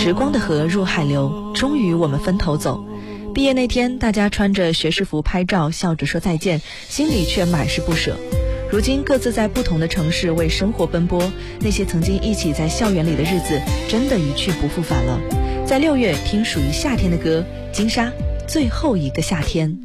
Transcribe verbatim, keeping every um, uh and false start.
时光的河入海流，终于我们分头走。毕业那天，大家穿着学士服拍照，笑着说再见，心里却满是不舍。如今各自在不同的城市为生活奔波，那些曾经一起在校园里的日子，真的一去不复返了。在六月听属于夏天的歌，金莎最后一个夏天。